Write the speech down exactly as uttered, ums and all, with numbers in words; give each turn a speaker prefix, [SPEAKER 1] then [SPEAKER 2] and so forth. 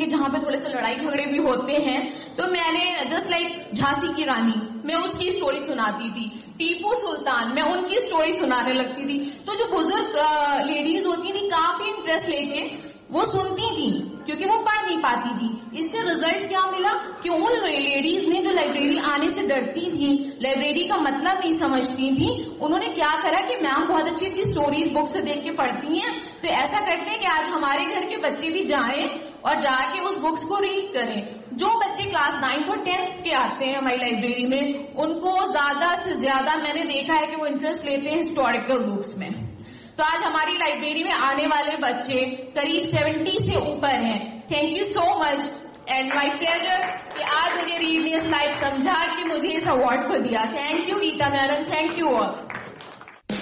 [SPEAKER 1] जहाँ पे थोड़े से लड़ाई झगड़े भी होते हैं, तो मैंने जस्ट लाइक झांसी की रानी, मैं उसकी स्टोरी सुनाती थी, टीपू सुल्तान, मैं उनकी स्टोरी सुनाने लगती थी। तो जो बुजुर्ग लेडीज होती थी काफी इंटरेस्ट लेके वो सुनती थी, क्योंकि वो पढ़ नहीं पाती थी। इससे रिजल्ट क्या मिला कि उन लेडीज ने जो लाइब्रेरी आने से डरती थी, लाइब्रेरी का मतलब नहीं समझती थी, उन्होंने क्या करा कि मैम बहुत अच्छी अच्छी स्टोरीज बुक से देख के पढ़ती हैं, तो ऐसा करते हैं कि आज हमारे घर के बच्चे भी जाएं और जाके उस बुक्स को रीड करें। जो बच्चे क्लास नाइन्थ और टेंथ के आते हैं हमारी लाइब्रेरी में, उनको ज्यादा से ज्यादा मैंने देखा है कि वो इंटरेस्ट लेते हैं हिस्टोरिकल बुक्स में। तो आज हमारी लाइब्रेरी में आने वाले बच्चे करीब सत्तर से ऊपर हैं। Thank you so much and my pleasure कि आज मुझे रीड दिस लाइफ समझा कि मुझे इस अवार्ड को दिया। Thank you Gita madam, thank you all.